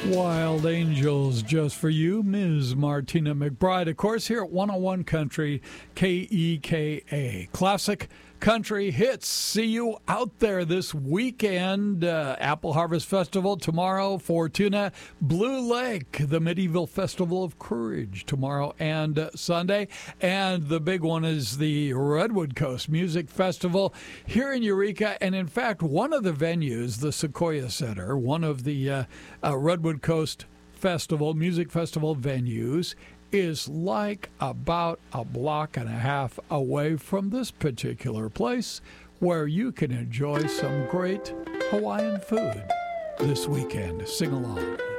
Wild Angels just for you, Ms. Martina McBride. Of course, here at 101 Country, KEKA. Classic country hits. See you out there this weekend. Apple Harvest Festival tomorrow, Fortuna, Blue Lake, the Medieval Festival of Courage tomorrow and Sunday. And the big one is the Redwood Coast Music Festival here in Eureka. And in fact, one of the venues, the Sequoia Center, one of the Redwood Coast Festival, Music Festival venues, is like about a block and a half away from this particular place where you can enjoy some great Hawaiian food this weekend. Sing along.